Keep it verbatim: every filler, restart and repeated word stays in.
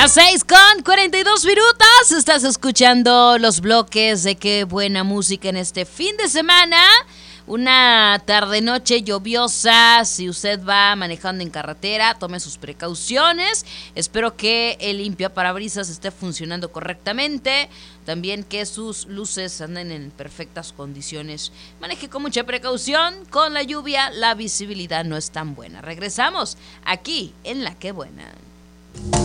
Las seis con cuarenta y dos minutos. Estás escuchando los bloques de Qué Buena Música en este fin de semana. Una tarde-noche lluviosa. Si usted va manejando en carretera, tome sus precauciones. Espero que el limpiaparabrisas esté funcionando correctamente. También que sus luces anden en perfectas condiciones. Maneje con mucha precaución. Con la lluvia, la visibilidad no es tan buena. Regresamos aquí en La Qué Buena.